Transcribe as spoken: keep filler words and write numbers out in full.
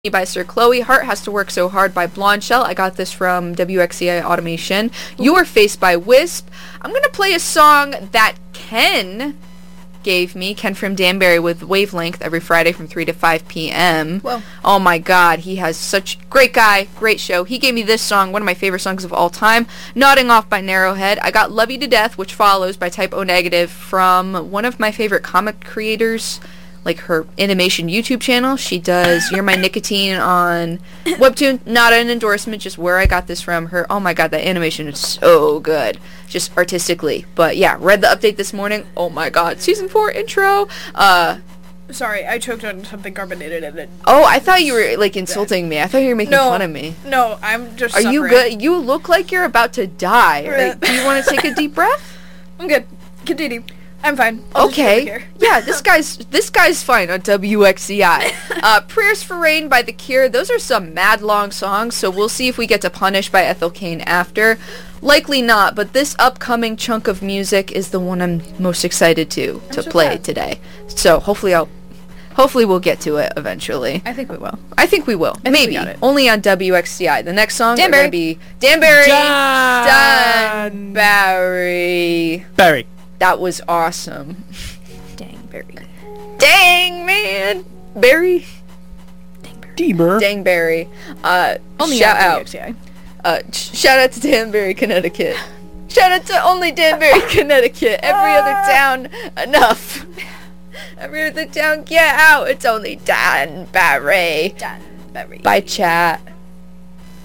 by Sir Chloe. Heart Has to Work So Hard by Blonde Shell. I got this from W X C I Automation. Your Face by Wisp. I'm going to play a song that Ken gave me. Ken from Danbury with Wavelength every Friday from three to five p.m. Whoa. Oh my god, he has such... Great guy, great show. He gave me this song, one of my favorite songs of all time, Nodding Off by Narrowhead. I got Love You to Death, which follows by Type O Negative from one of my favorite comic creators, like her animation YouTube channel. She does You're My Nicotine on Webtoon. Not an endorsement, just where I got this from. Her, oh my god, that animation is so good. Just artistically. But yeah, read the update this morning. Oh my god, season four intro. Uh, Sorry, I choked on something carbonated and it... oh, I thought you were like insulting me. I thought you were making No, fun of me. No, I'm just Are you suffering. good? You look like you're about to die. Like, do you want to take a deep breath? I'm good. Continue. I'm fine. I'll just Okay. be over here. Yeah, this guy's this guy's fine on W X C I. Uh, Prayers for Rain by The Cure. Those are some mad long songs, so we'll see if we get to Punish by Ethel Cain after. Likely not, but this upcoming chunk of music is the one I'm most excited to to so play glad. today. So hopefully I'll hopefully we'll get to it eventually. I think we will. I think we will. think we Maybe. got it. Only on W X C I. The next song is Danbury. going to be Danbury. Dan- Danbury. Barry. That was awesome. Dang, Barry. Dang, man. Barry. Deemer. Dangberry. Uh, Only shout on out. W X C I. Uh, sh- shout out to Danbury, Connecticut. Shout out to only Danbury, Connecticut. Every other town, enough. Every other town, get out. It's only Danbury. Dan, Barry. By chat.